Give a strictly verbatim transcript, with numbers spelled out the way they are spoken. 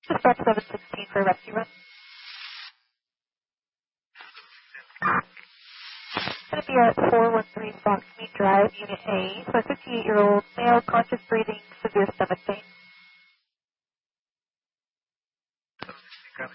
Just back seven sixteen for a rescue run. It's going to be at four one three Foxmead Drive, Unit A. So a fifty-eight-year-old male, conscious breathing,